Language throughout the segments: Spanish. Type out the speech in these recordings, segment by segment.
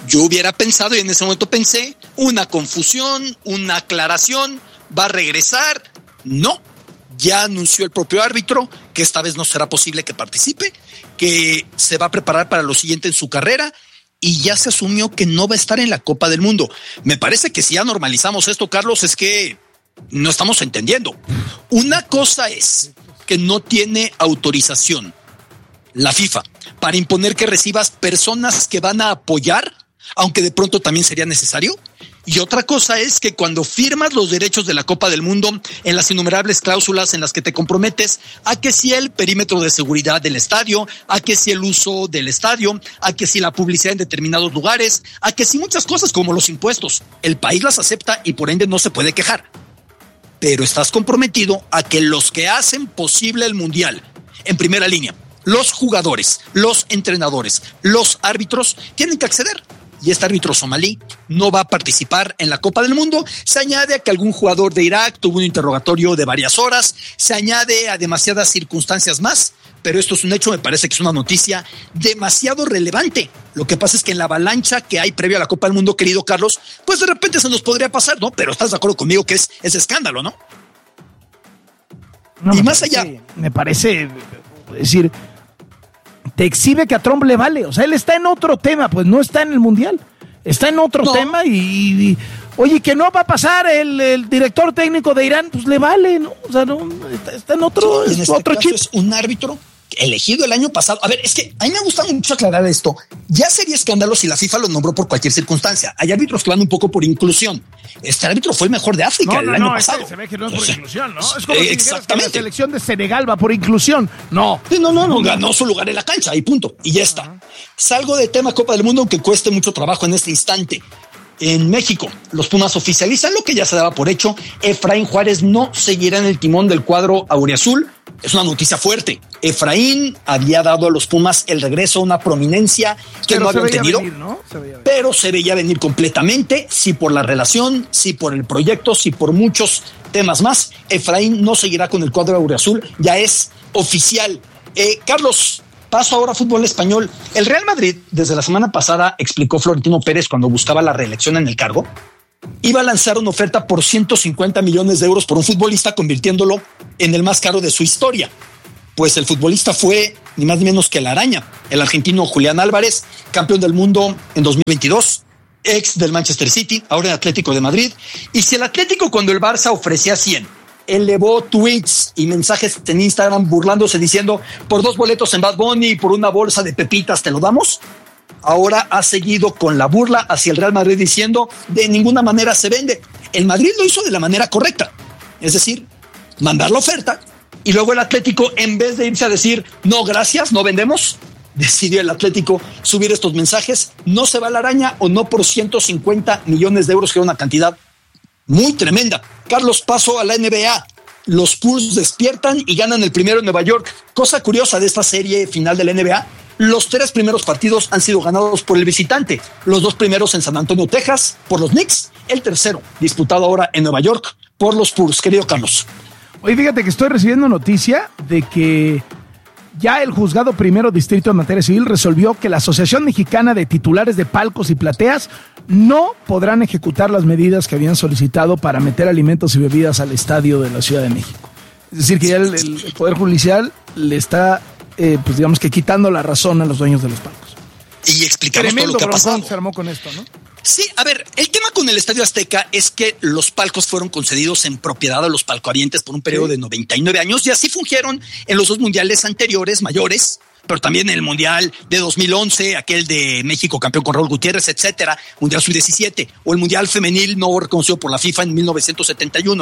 Yo hubiera pensado, y en ese momento pensé, una confusión, una aclaración, va a regresar. No, ya anunció el propio árbitro que esta vez no será posible que participe, que se va a preparar para lo siguiente en su carrera, y ya se asumió que no va a estar en la Copa del Mundo. Me parece que si ya normalizamos esto, Carlos, es que no estamos entendiendo. Una cosa es que no tiene autorización la FIFA para imponer que recibas personas que van a apoyar, aunque de pronto también sería necesario. Y otra cosa es que cuando firmas los derechos de la Copa del Mundo, en las innumerables cláusulas en las que te comprometes a que si el perímetro de seguridad del estadio, a que si el uso del estadio, a que si la publicidad en determinados lugares, a que si muchas cosas como los impuestos, el país las acepta y por ende no se puede quejar. Pero estás comprometido a que los que hacen posible el Mundial, en primera línea, los jugadores, los entrenadores, los árbitros, tienen que acceder. Y este árbitro somalí no va a participar en la Copa del Mundo. Se añade a que algún jugador de Irak tuvo un interrogatorio de varias horas, se añade a demasiadas circunstancias más, pero esto es un hecho, me parece que es una noticia demasiado relevante. Lo que pasa es que en la avalancha que hay previo a la Copa del Mundo, querido Carlos, pues de repente se nos podría pasar, ¿no? Pero estás de acuerdo conmigo que es escándalo, ¿no? No, y más allá. Me parece, es decir, te exhibe que a Trump le vale. O sea, él está en otro tema, pues no está en el Mundial. Está en otro tema y oye, que no va a pasar el director técnico de Irán, pues le vale, ¿no? O sea, no, está en otro, sí, en este otro caso chip. Es un árbitro elegido el año pasado. A ver, es que a mí me gusta mucho aclarar esto. Ya sería escándalo si la FIFA lo nombró por cualquier circunstancia. Hay árbitros que van un poco por inclusión. Este árbitro fue el mejor de África el año pasado. Se ve que no es por inclusión, ¿no? Es como si exactamente. Que la selección de Senegal va por inclusión. No. Sí, no, ganó su lugar en la cancha y punto. Y ya está. Salgo de tema Copa del Mundo, aunque cueste mucho trabajo en este instante. En México, los Pumas oficializan lo que ya se daba por hecho. Efraín Juárez no seguirá en el timón del cuadro auriazul. Es una noticia fuerte. Efraín había dado a los Pumas el regreso a una prominencia que pero no habían tenido, venir, ¿no? Pero se veía venir completamente, sí por la relación, sí por el proyecto, sí por muchos temas más. Efraín no seguirá con el cuadro auriazul, ya es oficial. Carlos, paso ahora a fútbol español. El Real Madrid, desde la semana pasada, explicó Florentino Pérez cuando buscaba la reelección en el cargo, iba a lanzar una oferta por 150 millones de euros por un futbolista, convirtiéndolo en el más caro de su historia. Pues el futbolista fue ni más ni menos que la araña, el argentino Julián Álvarez, campeón del mundo en 2022, ex del Manchester City, ahora en Atlético de Madrid. Y si el Atlético, cuando el Barça ofrecía 100, elevó tweets y mensajes en Instagram burlándose diciendo por 2 boletos en Bad Bunny y por una bolsa de pepitas te lo damos, ahora ha seguido con la burla hacia el Real Madrid diciendo de ninguna manera se vende. El Madrid lo hizo de la manera correcta, es decir, mandar la oferta, y luego el Atlético, en vez de irse a decir no gracias, no vendemos, decidió el Atlético subir estos mensajes, no se va la araña o no por 150 millones de euros, que era una cantidad muy tremenda. Carlos, paso a la NBA. Los Spurs despiertan y ganan el primero en Nueva York. Cosa curiosa de esta serie final de la NBA, los 3 primeros partidos han sido ganados por el visitante. Los 2 primeros en San Antonio, Texas, por los Knicks. El tercero, disputado ahora en Nueva York, por los Spurs. Querido Carlos. Oye, fíjate que estoy recibiendo noticia de que ya el Juzgado Primero Distrito de Materia Civil resolvió que la Asociación Mexicana de Titulares de Palcos y Plateas no podrán ejecutar las medidas que habían solicitado para meter alimentos y bebidas al estadio de la Ciudad de México. Es decir, que ya el Poder Judicial le está, pues digamos que quitando la razón a los dueños de los palcos. Y explicamos todo lo que ha pasado. Se armó con esto, ¿no? Sí, a ver, el tema con el Estadio Azteca es que los palcos fueron concedidos en propiedad a los palcohabientes por un periodo de 99 años y así fungieron en los 2 mundiales anteriores, mayores, pero también en el Mundial de 2011, aquel de México campeón con Raúl Gutiérrez, etcétera, Mundial Sub-17, o el Mundial Femenil no reconocido por la FIFA en 1971.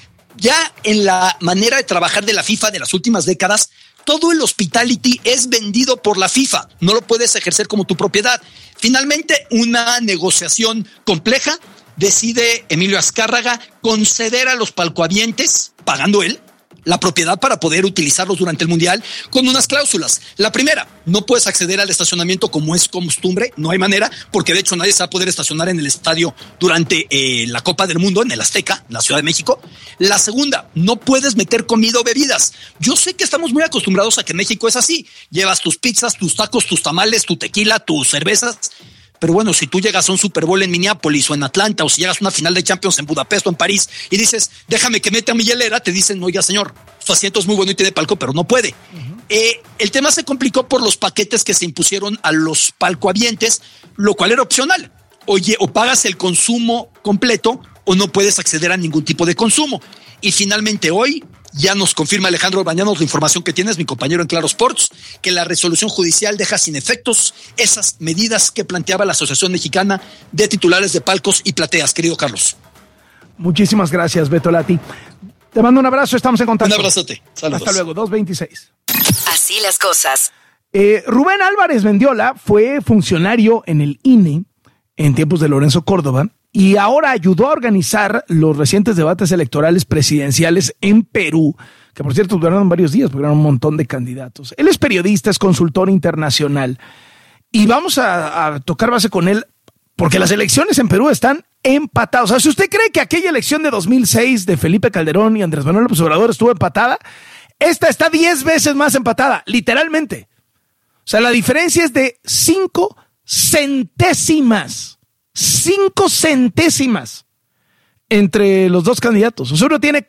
Ya en la manera de trabajar de la FIFA de las últimas décadas, todo el hospitality es vendido por la FIFA, no lo puedes ejercer como tu propiedad. Finalmente, una negociación compleja, decide Emilio Azcárraga conceder a los palcohabientes, pagando él, la propiedad para poder utilizarlos durante el Mundial con unas cláusulas. La primera, no puedes acceder al estacionamiento como es costumbre, no hay manera, porque de hecho nadie se va a poder estacionar en el estadio durante la Copa del Mundo, en el Azteca, en la Ciudad de México. La segunda, no puedes meter comida o bebidas. Yo sé que estamos muy acostumbrados a que México es así, llevas tus pizzas, tus tacos, tus tamales, tu tequila, tus cervezas, Pero bueno, si tú llegas a un Super Bowl en Minneapolis o en Atlanta, o si llegas a una final de Champions en Budapest o en París y dices, déjame que meta mi hielera, te dicen, oiga señor, su asiento es muy bueno y tiene palco, pero no puede. El tema se complicó por los paquetes que se impusieron a los palcohabientes, lo cual era opcional. Oye, o pagas el consumo completo o no puedes acceder a ningún tipo de consumo. Y finalmente hoy ya nos confirma Alejandro Bañanos la información que tienes, mi compañero en Claro Sports, que la resolución judicial deja sin efectos esas medidas que planteaba la Asociación Mexicana de Titulares de Palcos y Plateas, querido Carlos. Muchísimas gracias, Beto Lati. Te mando un abrazo, estamos en contacto. Un abrazote. Saludos. Hasta luego, 2:26. Así las cosas. Rubén Álvarez Mendiola fue funcionario en el INE en tiempos de Lorenzo Córdoba y ahora ayudó a organizar los recientes debates electorales presidenciales en Perú, que por cierto duraron varios días porque eran un montón de candidatos. Él es periodista, es consultor internacional y vamos a tocar base con él porque las elecciones en Perú están empatadas. O sea, si usted cree que aquella elección de 2006 de Felipe Calderón y Andrés Manuel López Obrador estuvo empatada, esta está 10 veces más empatada, literalmente. O sea, la diferencia es de 5 centésimas. 5 centésimas entre los dos candidatos. O sea, uno tiene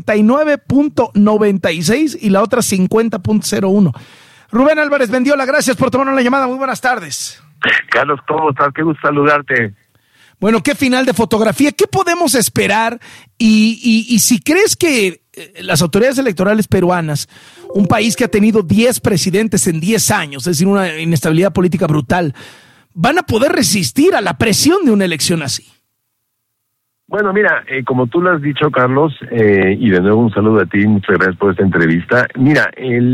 49.96 y la otra 50.01. Rubén Álvarez Mendiola, gracias por tomarnos la llamada. Muy buenas tardes. Carlos, ¿cómo estás? Qué gusto saludarte. Bueno, qué final de fotografía. ¿Qué podemos esperar? Y si crees que las autoridades electorales peruanas, un país que ha tenido 10 presidentes en 10 años, es decir, una inestabilidad política brutal, van a poder resistir a la presión de una elección así. Bueno, mira, como tú lo has dicho, Carlos, y de nuevo un saludo a ti, muchas gracias por esta entrevista. Mira,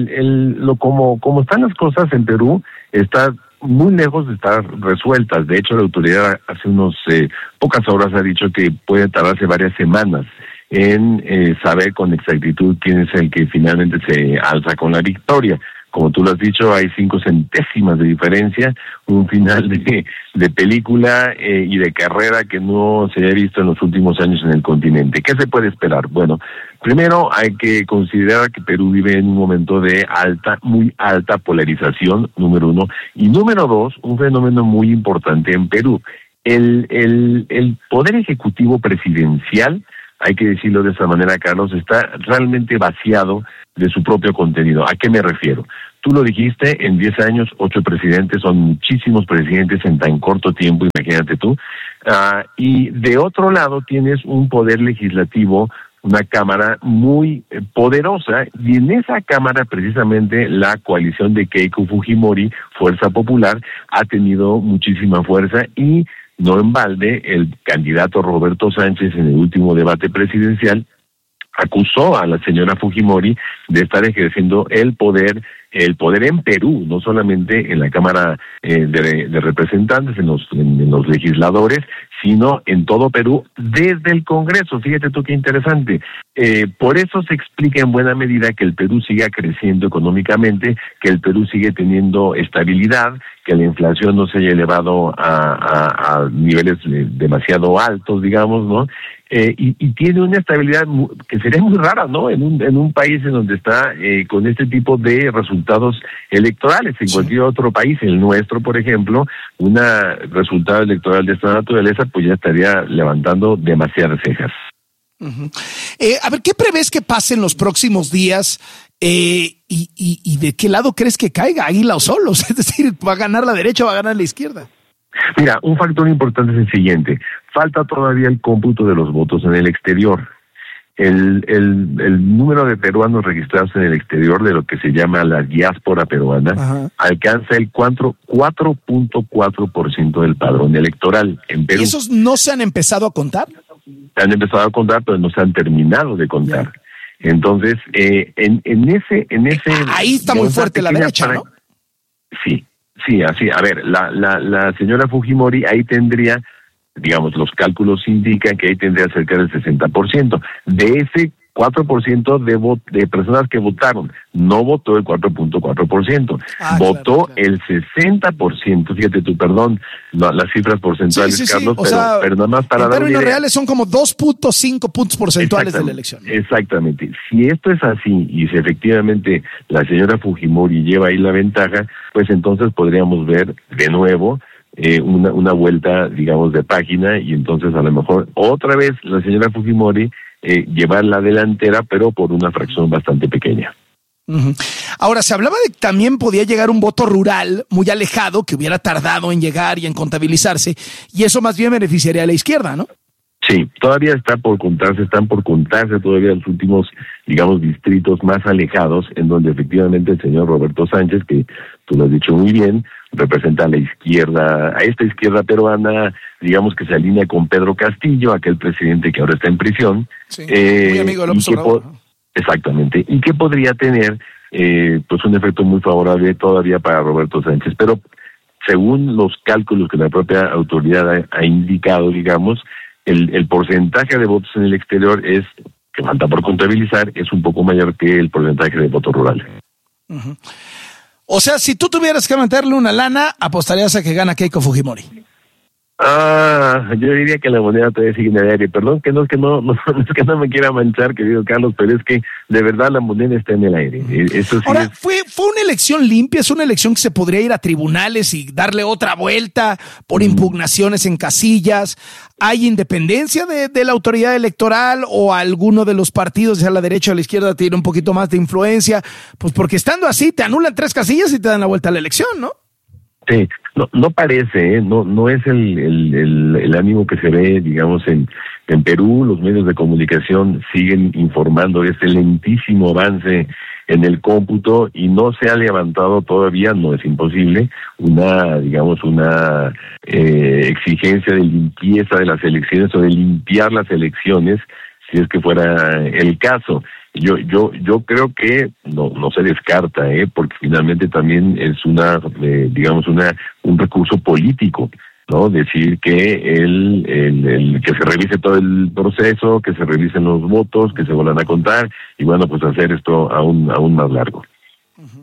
como están las cosas en Perú, está muy lejos de estar resueltas. De hecho, la autoridad hace pocas horas ha dicho que puede tardarse varias semanas en saber con exactitud quién es el que finalmente se alza con la victoria. Como tú lo has dicho, hay 5 centésimas de diferencia, un final de película y de carrera que no se haya visto en los últimos años en el continente. ¿Qué se puede esperar? Bueno, primero hay que considerar que Perú vive en un momento de muy alta polarización, número 1, y número 2, un fenómeno muy importante en Perú. El poder ejecutivo presidencial, hay que decirlo de esa manera, Carlos, está realmente vaciado de su propio contenido. ¿A qué me refiero? Tú lo dijiste, en 10 años, 8 presidentes, son muchísimos presidentes en tan corto tiempo, imagínate tú. Y de otro lado tienes un poder legislativo, una cámara muy poderosa, y en esa cámara precisamente la coalición de Keiko Fujimori, Fuerza Popular, ha tenido muchísima fuerza y no en balde el candidato Roberto Sánchez en el último debate presidencial acusó a la señora Fujimori de estar ejerciendo el poder en Perú, no solamente en la Cámara de Representantes, en los legisladores, sino en todo Perú desde el Congreso. Fíjate tú qué interesante. Por eso se explica en buena medida que el Perú siga creciendo económicamente, que el Perú sigue teniendo estabilidad, que la inflación no se haya elevado a niveles demasiado altos, digamos, ¿no? Y tiene una estabilidad que sería muy rara, ¿no? En un país en donde está con este tipo de resultados electorales. En cualquier otro país, el nuestro, por ejemplo, un resultado electoral de esta naturaleza, pues ya estaría levantando demasiadas cejas. Uh-huh. A ver, ¿qué prevés que pase en los próximos días? ¿Y de qué lado crees que caiga, Águila o Solos? Es decir, ¿va a ganar la derecha o va a ganar la izquierda? Mira, un factor importante es el siguiente. Falta todavía el cómputo de los votos en el exterior. El número de peruanos registrados en el exterior, de lo que se llama la diáspora peruana, ajá, alcanza el 4.4% del padrón electoral en Perú. ¿Y esos no se han empezado a contar? Se han empezado a contar, pero no se han terminado de contar. Ya. Entonces, en ese ahí está muy fuerte la derecha, ¿no? Sí, así. A ver, la señora Fujimori ahí tendría, digamos, los cálculos indican que ahí tendría cerca del 60%. De ese 4% de personas que votaron, no votó el 4.4%, votó claro. El 60%, fíjate tú, perdón, las cifras porcentuales, sí, Carlos, pero nada más para en términos reales son como 2.5 puntos porcentuales de la elección. Exactamente. Si esto es así y si efectivamente la señora Fujimori lleva ahí la ventaja, pues entonces podríamos ver de nuevo una vuelta, digamos, de página, y entonces a lo mejor otra vez la señora Fujimori llevar la delantera, pero por una fracción bastante pequeña. Uh-huh. Ahora, se hablaba de que también podía llegar un voto rural muy alejado, que hubiera tardado en llegar y en contabilizarse, y eso más bien beneficiaría a la izquierda, ¿no? Sí, todavía están por contarse todavía los últimos, digamos, distritos más alejados, en donde efectivamente el señor Roberto Sánchez, que tú lo has dicho muy bien, representa a la izquierda, a esta izquierda peruana, digamos, que se alinea con Pedro Castillo, aquel presidente que ahora está en prisión. Sí, muy amigo de López Obrador. Exactamente, y que podría tener pues un efecto muy favorable todavía para Roberto Sánchez, pero según los cálculos que la propia autoridad ha indicado, digamos, el porcentaje de votos en el exterior que falta por contabilizar, es un poco mayor que el porcentaje de votos rurales. Uh-huh. O sea, si tú tuvieras que meterle una lana, apostarías a que gana Keiko Fujimori. Yo diría que la moneda todavía sigue en el aire. Perdón, no es que no me quiera manchar, querido Carlos, pero es que de verdad la moneda está en el aire. Eso sí. Ahora, fue una elección limpia, es una elección que se podría ir a tribunales y darle otra vuelta por impugnaciones en casillas. ¿Hay independencia de la autoridad electoral o alguno de los partidos, sea la derecha o la izquierda, tiene un poquito más de influencia? Pues porque estando así te anulan 3 casillas y te dan la vuelta a la elección, ¿no? Sí, no parece, no es el ánimo que se ve, digamos, en Perú. Los medios de comunicación siguen informando de este lentísimo avance en el cómputo, y no se ha levantado todavía, no es imposible, una exigencia de limpieza de las elecciones o de limpiar las elecciones, si es que fuera el caso. Yo creo que no se descarta, porque finalmente también es un recurso político, ¿no? Decir que que se revise todo el proceso, que se revisen los votos, que se vuelvan a contar, y bueno, pues hacer esto aún más largo. Uh-huh.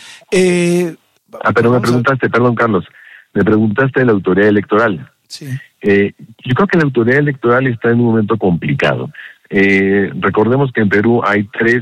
Pero me preguntaste, perdón, Carlos, de la autoridad electoral. Sí. Yo creo que la autoridad electoral está en un momento complicado. Recordemos que en Perú hay tres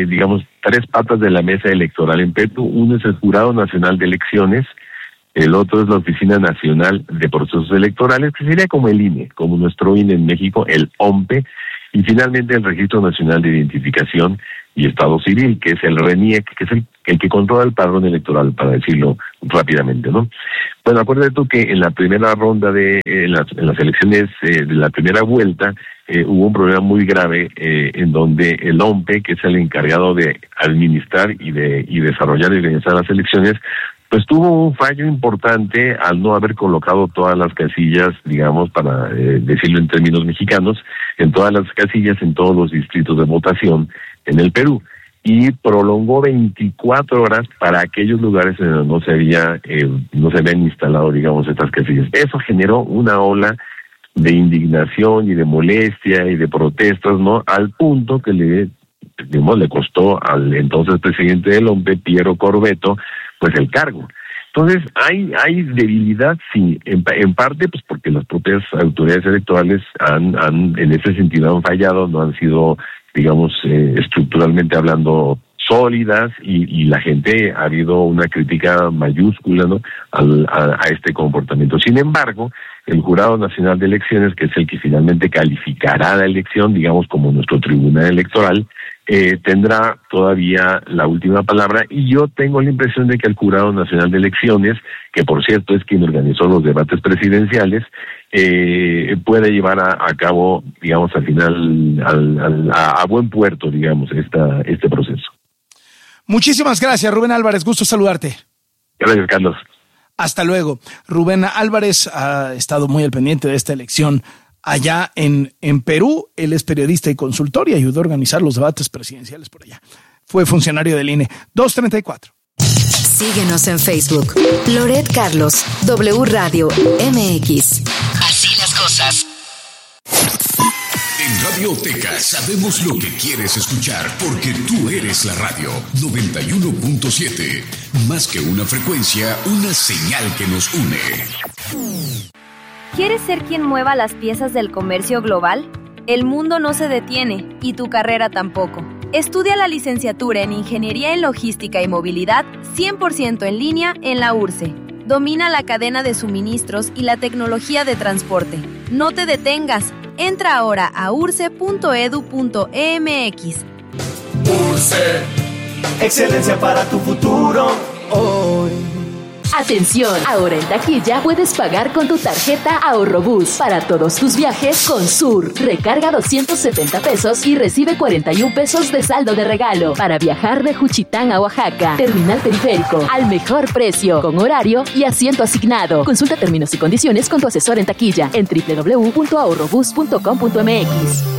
patas de la mesa electoral en Perú. Uno es el Jurado Nacional de Elecciones, el otro es la Oficina Nacional de Procesos Electorales, que sería como el INE, como nuestro INE en México, el OMPE, y finalmente el Registro Nacional de Identificación y Estado Civil, que es el RENIEC, que es el que controla el padrón electoral, para decirlo rápidamente, ¿no? Bueno, acuérdate tú que en la primera ronda en las elecciones de la primera vuelta, hubo un problema muy grave en donde el OMPE, que es el encargado de administrar y desarrollar y organizar las elecciones, pues tuvo un fallo importante al no haber colocado todas las casillas, digamos, para decirlo en términos mexicanos, en todas las casillas, en todos los distritos de votación en el Perú, y prolongó 24 horas para aquellos lugares en donde no se habían instalado, digamos, estas casillas. Eso generó una ola de indignación y de molestia y de protestas, ¿no? Al punto que le costó al entonces presidente del OMPE, Piero Corvetto, pues el cargo. Entonces, hay debilidad, sí, en parte, pues porque las propias autoridades electorales en ese sentido han fallado, no han sido, digamos, estructuralmente hablando, sólidas, y la gente ha habido una crítica mayúscula, ¿no?, a este comportamiento. Sin embargo, el Jurado Nacional de Elecciones, que es el que finalmente calificará la elección, digamos, como nuestro tribunal electoral, tendrá todavía la última palabra, y yo tengo la impresión de que el Jurado Nacional de Elecciones, que por cierto es quien organizó los debates presidenciales, puede llevar a cabo, digamos, al final, a buen puerto, digamos, este proceso. Muchísimas gracias, Rubén Álvarez, gusto saludarte. Gracias, Carlos. Hasta luego. Rubén Álvarez ha estado muy al pendiente de esta elección allá en Perú. Él es periodista y consultor y ayudó a organizar los debates presidenciales por allá. Fue funcionario del INE. 234. Síguenos en Facebook. Loret Carlos, W Radio MX. Así las cosas. En Radioteca sabemos lo que quieres escuchar, porque tú eres la radio. 91.7. Más que una frecuencia, una señal que nos une. ¿Quieres ser quien mueva las piezas del comercio global? El mundo no se detiene, y tu carrera tampoco. Estudia la licenciatura en Ingeniería en Logística y Movilidad 100% en línea en la URSE. Domina la cadena de suministros y la tecnología de transporte. No te detengas. Entra ahora a urce.edu.mx. URCE, excelencia para tu futuro hoy. Atención, ahora en taquilla puedes pagar con tu tarjeta Ahorrobús para todos tus viajes con Sur. Recarga 270 pesos y recibe 41 pesos de saldo de regalo para viajar de Juchitán a Oaxaca. Terminal Periférico, al mejor precio, con horario y asiento asignado. Consulta términos y condiciones con tu asesor en taquilla en www.ahorrobús.com.mx.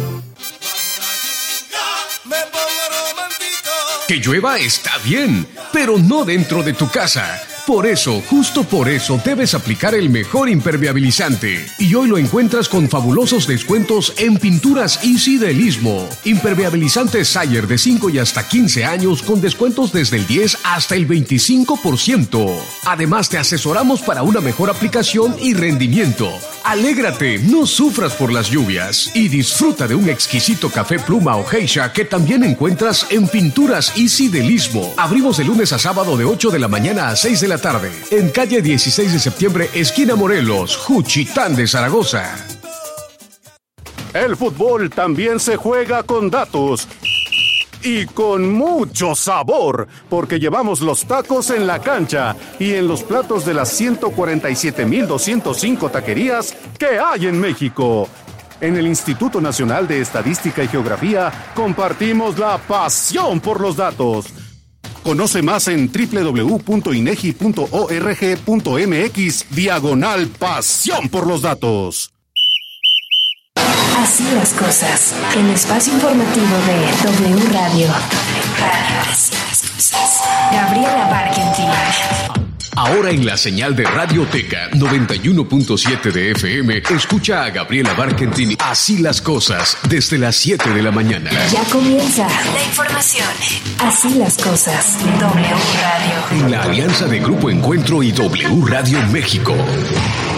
Que llueva está bien, pero no dentro de tu casa. Por eso, justo por eso, debes aplicar el mejor impermeabilizante. Y hoy lo encuentras con fabulosos descuentos en Pinturas Easy del Istmo. Impermeabilizante Sayer de 5 y hasta 15 años con descuentos desde el 10 hasta el 25%. Además, te asesoramos para una mejor aplicación y rendimiento. Alégrate, no sufras por las lluvias y disfruta de un exquisito café pluma o geisha que también encuentras en Pinturas Easy del Istmo. Abrimos de lunes a sábado de 8 de la mañana a 6 de la tarde. En calle 16 de septiembre, esquina Morelos, Juchitán de Zaragoza. El fútbol también se juega con datos. Y con mucho sabor, porque llevamos los tacos en la cancha y en los platos de las 147,205 taquerías que hay en México. En el Instituto Nacional de Estadística y Geografía compartimos la pasión por los datos. Conoce más en www.inegi.org.mx/pasión por los datos. Así las cosas. El espacio informativo de W Radio. Así las cosas. Gabriela Barkentin. Ahora en la señal de Radioteca 91.7 de FM, escucha a Gabriela Barkentin Así las cosas desde las 7 de la mañana. Ya comienza la información. Así las cosas. W Radio. En la alianza de Grupo Encuentro y W Radio México.